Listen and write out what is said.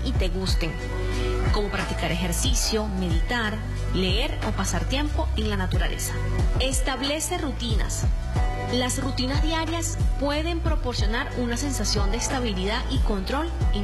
y te gusten, como practicar ejercicio, meditar, leer o pasar tiempo en la naturaleza. Establece rutinas. Las rutinas diarias pueden proporcionar una sensación de estabilidad y control en